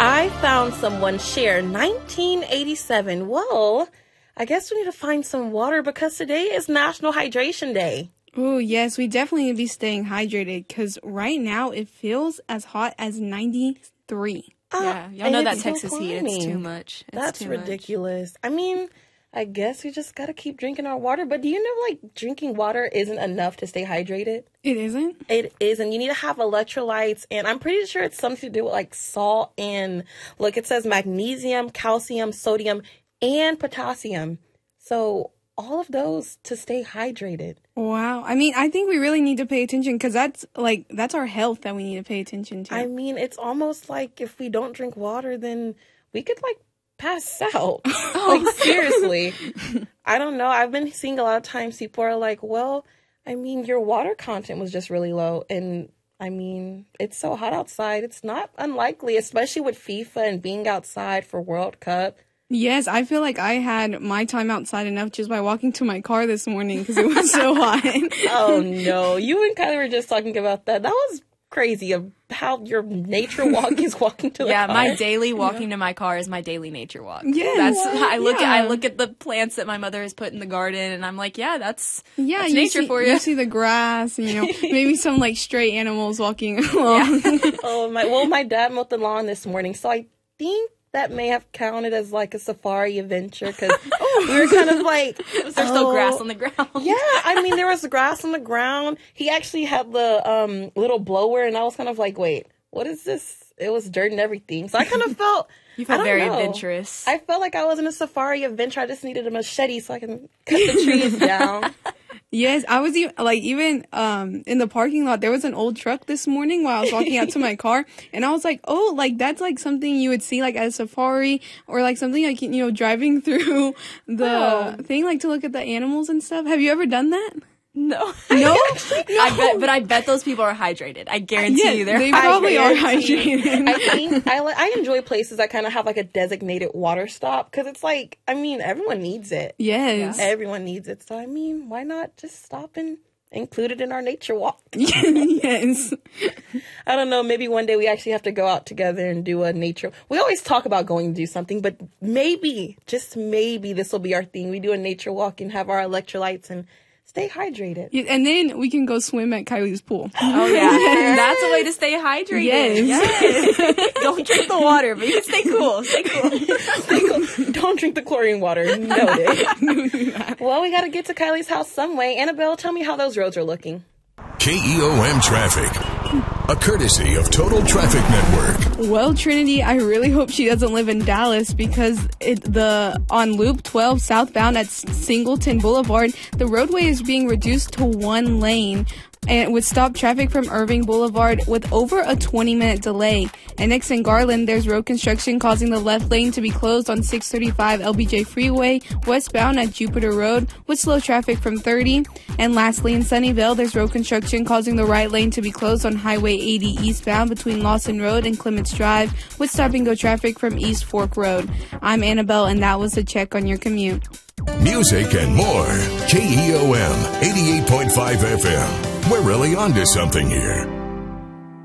I found someone share 1987. Well, I guess we need to find some water because today is National Hydration Day. Oh, yes, we definitely need to be staying hydrated because right now it feels as hot as 93. Yeah, y'all know that Texas heat, it's too much. That's ridiculous. I mean, I guess we just got to keep drinking our water. But do you know, like, drinking water isn't enough to stay hydrated? It isn't? It isn't. You need to have electrolytes. And I'm pretty sure it's something to do with, like, salt and, look, it says magnesium, calcium, sodium, and potassium. So all of those to stay hydrated. Wow. I mean, I think we really need to pay attention because that's our health that we need to pay attention to. I mean, it's almost like if we don't drink water, then we could, like, pass out. Like, seriously. I don't know. I've been seeing a lot of times people are like, well, I mean, your water content was just really low. And I mean, it's so hot outside. It's not unlikely, especially with FIFA and being outside for World Cup. Yes, I feel like I had my time outside enough just by walking to my car this morning because it was so hot. Oh, no. You and Kylie were just talking about that. That was crazy of how your nature walk is walking to the car. Yeah, my daily walking to my car is my daily nature walk. Yeah, I look at the plants that my mother has put in the garden, and I'm like, that's nature for you. You see the grass, and, maybe some like stray animals walking along. Yeah. My dad mowed the lawn this morning, so I think that may have counted as like a safari adventure because we were kind of like... Was there still grass on the ground? Yeah, I mean, there was grass on the ground. He actually had the little blower, and I was kind of like, wait, what is this? It was dirt and everything. So I kind of felt... You felt very adventurous. I felt like I was in a safari adventure. I just needed a machete so I can cut the trees down. Yes, I was even in the parking lot, there was an old truck this morning while I was walking out to my car, and I was like, oh, like that's like something you would see like at a safari or like something like, driving through the thing, like to look at the animals and stuff. Have you ever done that? No. No? I bet those people are hydrated. I guarantee you they probably are hydrated. I think I enjoy places that kind of have like a designated water stop because it's like, I mean, everyone needs it. Yes. Yeah. Everyone needs it. So, I mean, why not just stop and include it in our nature walk? Yes. I don't know. Maybe one day we actually have to go out together and do a nature. We always talk about going to do something, but maybe, just maybe this will be our thing. We do a nature walk and have our electrolytes and stay hydrated. Yeah, and then we can go swim at Kylie's pool. Oh, yeah. That's a way to stay hydrated. Yes. Don't drink the water, but you can stay cool. Stay cool. Don't drink the chlorine water. Noted. Well, we got to get to Kylie's house some way. Annabelle, tell me how those roads are looking. KEOM Traffic, a courtesy of Total Traffic Network. Well, Trinity, I really hope she doesn't live in Dallas because on Loop 12 southbound at Singleton Boulevard, the roadway is being reduced to one lane and with stop traffic from Irving Boulevard with over a 20-minute delay. And next in Garland, there's road construction causing the left lane to be closed on 635 LBJ Freeway westbound at Jupiter Road with slow traffic from 30. And lastly, in Sunnyvale, there's road construction causing the right lane to be closed on Highway 80 eastbound between Lawson Road and Clements Drive with stop-and-go traffic from East Fork Road. I'm Annabelle, and that was a check on your commute. Music and more. KEOM 88.5 FM. We're really onto something here.